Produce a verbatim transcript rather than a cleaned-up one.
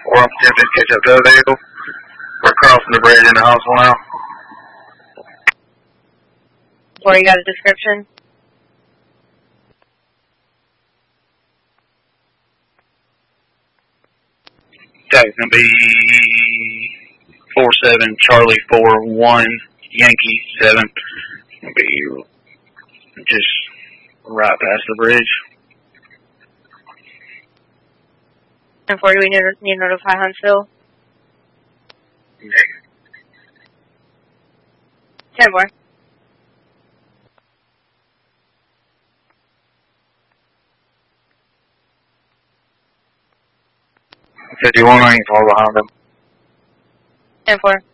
four, I'm attempting to catch up to the vehicle. We're crossing the bridge in the hospital now. Or you got a description? That's going to be four seven Charlie four one Yankee seven. It'll be just right past the bridge. And for do we need to notify Huntsville? Negative. ten more. fifty-one, I ain't far behind them. ten four.